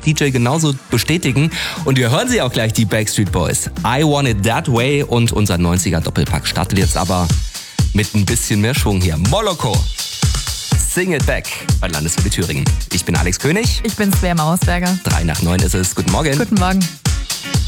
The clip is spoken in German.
DJ genauso bestätigen. Und wir hören sie auch gleich, die Backstreet Boys. I Want It That Way und unser 90er Doppelpack startet jetzt aber mit ein bisschen mehr Schwung hier. Moloko, Sing It Back bei Landeswelle Thüringen. Ich bin Alex König. Ich bin Svea Mausberger. 3 nach 9 ist es. Guten Morgen. Guten Morgen.